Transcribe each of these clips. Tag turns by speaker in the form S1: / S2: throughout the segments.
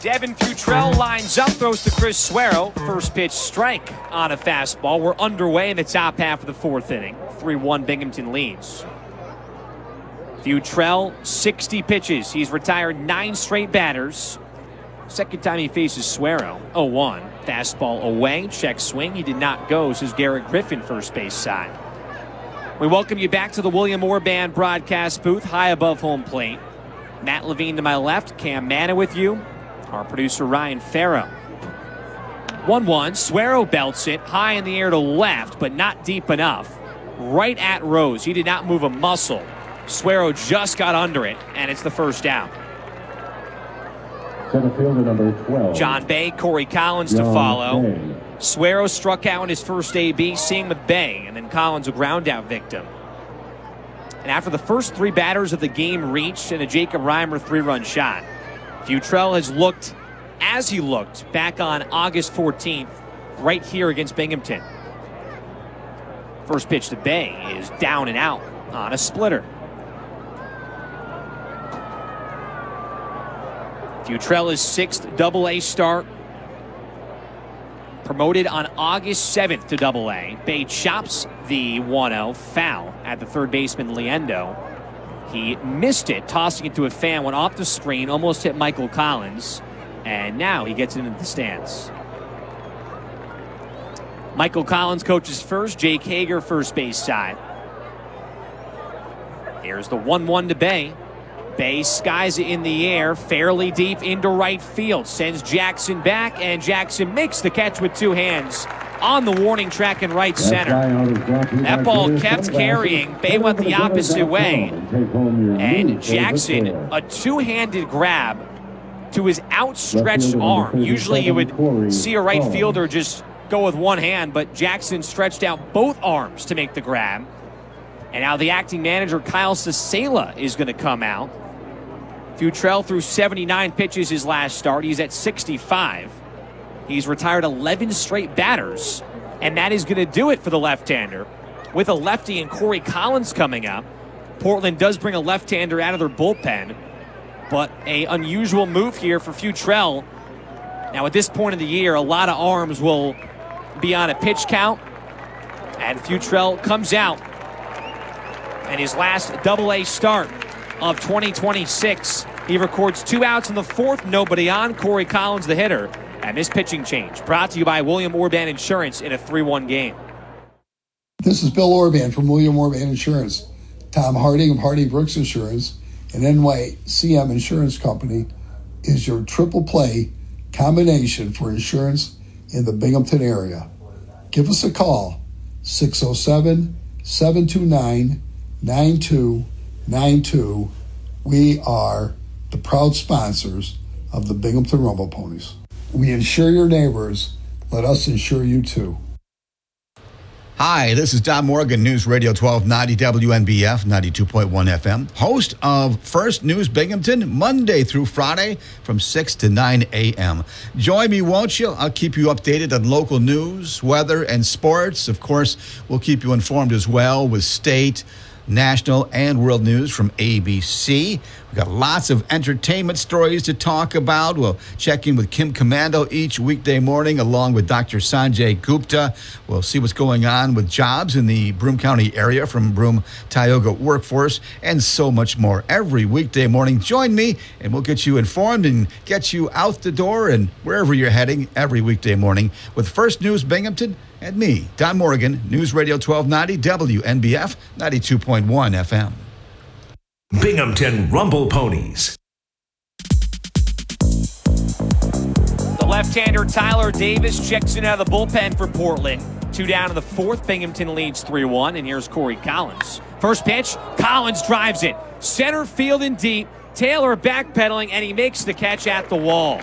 S1: Devin Futrell lines up, throws to Chris Suero. First pitch strike on a fastball. We're underway in the top half of the fourth inning. 3-1 Binghamton leads. Futrell, 60 pitches. He's retired 9 straight batters. Second time he faces Suero. 0-1. Fastball away. Check swing. He did not go, says Garrett Griffin, first base side. We welcome you back to the William Orr Band broadcast booth, high above home plate. Matt Levine to my left. Cam Manna with you. Our producer Ryan Farrow. 1-1. Suero belts it high in the air to left, but not deep enough. Right at Rose. He did not move a muscle. Suero just got under it, and it's the first out.
S2: Center fielder number 12.
S1: John Bay, Corey Collins to follow. Suero struck out in his first AB, seeing with Bay, and then Collins a ground out victim. And after the first 3 batters of the game reached and a Jacob Reimer 3-run shot, Futrell has looked as he looked back on August 14th, right here against Binghamton. First pitch to Bay is down and out on a splitter. Futrell's 6th Double-A start. Promoted on August 7th to Double-A. Bay chops the 1-0 foul at the third baseman Liendo. He missed it, tossing it to a fan, went off the screen, almost hit Michael Collins, and now he gets it into the stands. Michael Collins coaches first, Jake Hager first base side. Here's the 1-1 to Bay. Bay skies it in the air, fairly deep into right field. Sends Jackson back, and Jackson makes the catch with 2 hands on the warning track in right center. That ball kept carrying. Bay went the opposite way. And Jackson, a 2-handed grab to his outstretched arm. Usually you would see a right fielder just go with one hand, but Jackson stretched out both arms to make the grab. And now the acting manager, Kyle Sasela, is going to come out. Futrell threw 79 pitches his last start. He's at 65. He's retired 11 straight batters, and that is going to do it for the left-hander. With a lefty and Corey Collins coming up, Portland does bring a left-hander out of their bullpen, but an unusual move here for Futrell. Now, at this point of the year, a lot of arms will be on a pitch count, and Futrell comes out. And his last Double-A start of 2026. He records 2 outs in the 4th, nobody on. Corey Collins, the hitter. And this pitching change brought to you by William Orban Insurance in a 3-1 game.
S3: This is Bill Orban from William Orban Insurance. Tom Harding of Harding Brooks Insurance and NYCM Insurance Company is your triple play combination for insurance in the Binghamton area. Give us a call, 607-729-9292. We are the proud sponsors of the Binghamton Rumble Ponies. We insure your neighbors. Let us insure you too.
S4: Hi, this is Don Morgan, News Radio 1290 WNBF 92.1 FM, host of First News Binghamton, Monday through Friday from 6 to 9 a.m. Join me, won't you? I'll keep you updated on local news, weather, and sports. Of course, we'll keep you informed as well with state, national, and world news from ABC. We've got lots of entertainment stories to talk about. We'll check in with Kim Commando each weekday morning, along with Dr. Sanjay Gupta. We'll see what's going on with jobs in the Broome County area from Broome Tioga Workforce, and so much more. Every weekday morning, join me, and we'll get you informed and get you out the door and wherever you're heading every weekday morning with First News Binghamton and me, Don Morgan, News Radio 1290 WNBF 92.1 FM.
S5: Binghamton Rumble Ponies.
S1: The left-hander Tyler Davis checks in out of the bullpen for Portland. 2 down in the 4th. Binghamton leads 3-1, and here's Corey Collins. First pitch, Collins drives it. Center field and deep. Taylor backpedaling, and he makes the catch at the wall.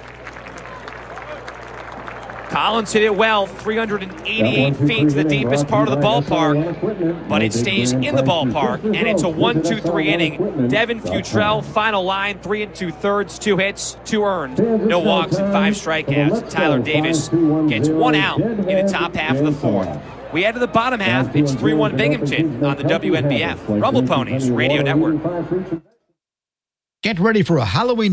S1: Collins hit it well, 388 feet to the deepest part of the ballpark, but it stays in the ballpark, and it's a 1-2-3 inning. Devin Futrell, final line, 3 2/3, 2 hits, 2 earned, no walks and 5 strikeouts. Tyler Davis gets 1 out in the top half of the 4th. We head to the bottom half. It's 3-1 Binghamton on the WNBF Rumble Ponies Radio Network.
S4: Get ready for a Halloween